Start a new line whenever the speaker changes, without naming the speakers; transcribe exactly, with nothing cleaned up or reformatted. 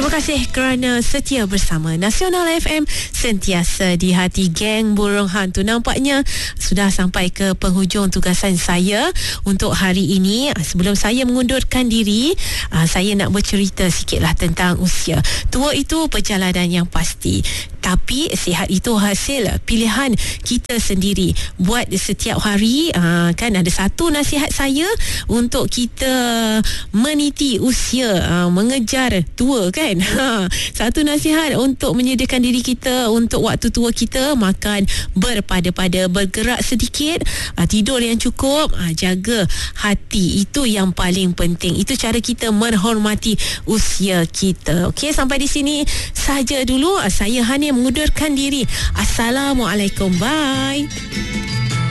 Terima kasih kerana setia bersama Nasional F M, sentiasa di hati geng burung hantu. Nampaknya sudah sampai ke penghujung tugasan saya untuk hari ini. Sebelum saya mengundurkan diri, saya nak bercerita sikitlah tentang usia. Tua itu perjalanan yang pasti, tapi sihat itu hasil pilihan kita sendiri. Buat setiap hari, kan ada satu nasihat saya untuk kita meniti usia, mengejar tua, kan. Satu nasihat untuk menyediakan diri kita untuk waktu tua kita: makan berpada-pada, bergerak sedikit, tidur yang cukup, jaga hati. Itu yang paling penting. Itu cara kita menghormati usia kita. Okey, sampai di sini saja dulu. Saya Hani mengundurkan diri. Assalamualaikum. Bye.